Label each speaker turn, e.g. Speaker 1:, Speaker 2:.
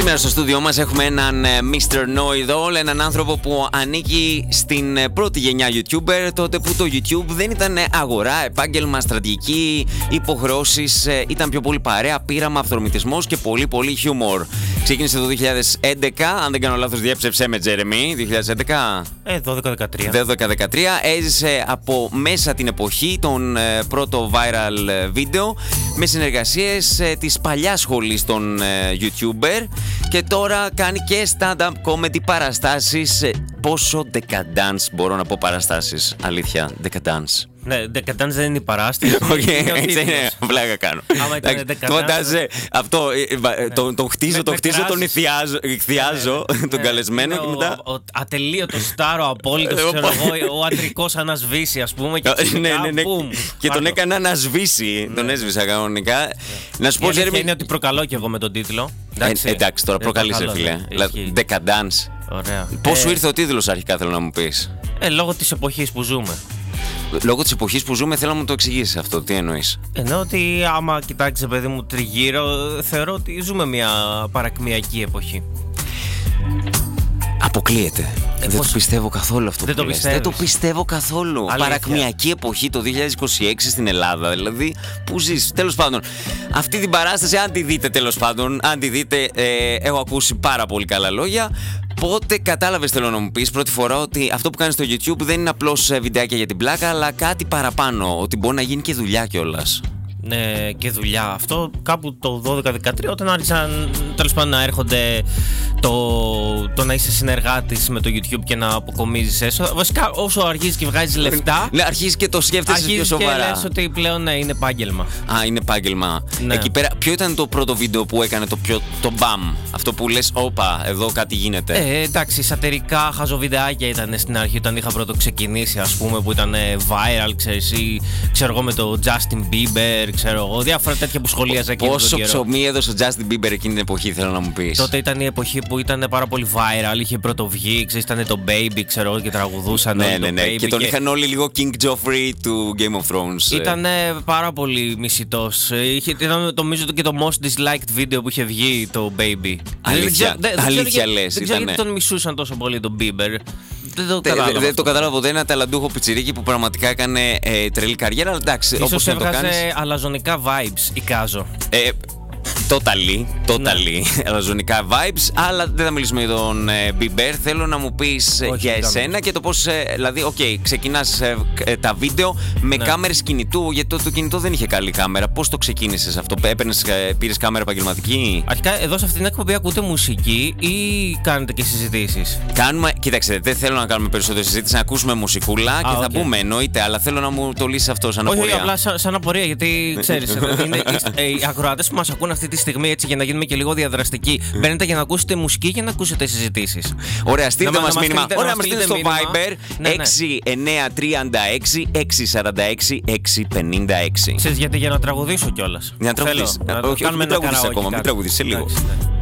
Speaker 1: Σήμερα στο στούντιό μας έχουμε έναν Mr. Know-It-All, έναν άνθρωπο που ανήκει στην πρώτη γενιά YouTuber, τότε που το YouTube δεν ήταν αγορά, επάγγελμα, στρατηγική, υποχρεώσεις, ήταν πιο πολύ παρέα, πείραμα, αυθορμητισμός και πολύ πολύ χιούμορ. Ξεκίνησε το 2011, αν δεν κάνω λάθος διέψεψέ με Τζέρεμι, 2011. 12-13. Έζησε από μέσα την εποχή τον πρώτο viral βίντεο με συνεργασίες της παλιάς σχολής των YouTuber και τώρα κάνει και stand-up comedy παραστάσεις. Πόσο decadence μπορώ να πω παραστάσεις, αλήθεια, decadence.
Speaker 2: Ναι, decadence δεν είναι η παράσταση.
Speaker 1: Όχι, έτσι είναι, βλάκα κάνω. Φαντάζε αυτό, τον χτίζω, τον ιχθιάζω, τον καλεσμένο και μετά...
Speaker 2: Ο ατελείωτος στάρο απόλυτος, ξέρω εγώ, ο αντρικός ανασβήσει, ας πούμε, και
Speaker 1: μπουμ. Και τον έκανα να σβήσει, τον έσβησα κανονικά.
Speaker 2: Να σου πω, Τζέρεμι... είναι ότι προκαλώ και εγώ με τον τίτλο.
Speaker 1: Εντάξει, τώρα προκαλείς, φίλε. Decadence. Πώς σου ήρθε ο τίτλος αρχικά, θέλω να μου πεις?
Speaker 2: Λόγω της εποχής που ζούμε.
Speaker 1: Λόγω της εποχής που ζούμε, θέλω να μου το εξηγήσεις αυτό. Τι εννοείς?
Speaker 2: Εννοώ ότι άμα κοιτάξεις, παιδί μου, τριγύρω, θεωρώ ότι ζούμε μια παρακμιακή εποχή.
Speaker 1: Αποκλείεται. Δεν το πιστεύω καθόλου αυτό που λες. Δεν το πιστεύω καθόλου.
Speaker 2: Αλήθεια.
Speaker 1: Παρακμιακή εποχή το 2026 στην Ελλάδα, δηλαδή, που ζεις. Τέλος πάντων, αυτή την παράσταση, αν τη δείτε, έχω ακούσει πάρα πολύ καλά λόγια. Πότε κατάλαβες, θέλω να μου πεις, πρώτη φορά ότι αυτό που κάνεις στο YouTube δεν είναι απλώς βιντεάκια για την πλάκα, αλλά κάτι παραπάνω, ότι μπορεί να γίνει και δουλειά κιόλας?
Speaker 2: Ναι, και δουλειά. Αυτό κάπου το 12-13, όταν άρχισαν τέλος πάντων να έρχονται το να είσαι συνεργάτης με το YouTube και να αποκομίζεις έσοδα. Βασικά, όσο αρχίζεις και βγάζεις λεφτά,
Speaker 1: ναι, αρχίζεις και το σκέφτεσαι πιο σοβαρά.
Speaker 2: Αρχίζεις και λες ότι πλέον ναι, είναι επάγγελμα.
Speaker 1: Α, είναι επάγγελμα.
Speaker 2: Ναι.
Speaker 1: Εκεί πέρα, ποιο ήταν το πρώτο βίντεο που έκανε το μπαμ? Αυτό που λες, όπα, εδώ κάτι γίνεται.
Speaker 2: Εντάξει, σατυρικά χαζοβιντεάκια ήταν στην αρχή όταν είχα πρώτο ξεκινήσει, ας πούμε, που ήταν viral, ξέρεις, ή ξέρω εγώ με το Justin Bieber, ξέρω εγώ, διάφορα τέτοια που σχολίαζα εκείνο τον καιρό.
Speaker 1: Πόσο ψωμί έδωσε ο Justin Bieber εκείνη την εποχή, θέλω να μου πεις?
Speaker 2: Τότε ήταν η εποχή που ήταν πάρα πολύ viral, είχε πρωτοβγεί, ξέρεις, ήταν το Baby, ξέρω εγώ, και τραγουδούσαν.
Speaker 1: Ναι.
Speaker 2: Baby
Speaker 1: Και τον είχαν όλοι λίγο King Joffrey του Game of Thrones.
Speaker 2: Ήταν πάρα πολύ μισητός. Ήταν νομίζω και το most disliked βίντεο που είχε βγει το Baby.
Speaker 1: Αλήθεια λες?
Speaker 2: Δεν ξέρω γιατί τον μισούσαν τόσο πολύ τον Bieber.
Speaker 1: Δεν το κατάλαβα ποτέ. Ένα ταλαντούχο πιτσιρίκι που πραγματικά έκανε τρελή καριέρα. Αλλά εντάξει,
Speaker 2: ίσως έβγαζε αλαζονικά vibes, εικάζω.
Speaker 1: Totally. Αλαζονικά vibes. Αλλά δεν θα μιλήσουμε για τον Bieber. Θέλω να μου πεις για εσένα και το πώς. Δηλαδή, ξεκινάς τα βίντεο με κάμερες κινητού. Γιατί το κινητό δεν είχε καλή κάμερα. Πώς το ξεκίνησες αυτό? Πήρες κάμερα επαγγελματική?
Speaker 2: Αρχικά, εδώ σε αυτήν την εκπομπή ακούτε μουσική ή κάνετε και συζητήσεις?
Speaker 1: Κοίταξε, δεν θέλω να κάνουμε περισσότερη συζήτηση. Να ακούσουμε μουσικούλα και θα πούμε, εννοείται. Αλλά θέλω να μου το λύσεις αυτό σαν απορία.
Speaker 2: Όχι, απλά σαν απορία, γιατί ξέρεις, οι ακροατές που μας ακούν αυτή τη στιγμή, έτσι, για να γίνουμε και λίγο διαδραστικοί, μπαίνετε για να ακούσετε μουσική και να ακούσετε συζητήσεις.
Speaker 1: Ωραία, στείλτε μας μήνυμα. Ωραία, μας στείλτε στο Viber 6936-646-656.
Speaker 2: Ξέρεις γιατί? Για να τραγουδήσω κιόλας.
Speaker 1: Για να τραγουδήσεις. Όχι, μην τραγουδήσεις ακόμα, μην τραγουδήσεις, σε λίγο.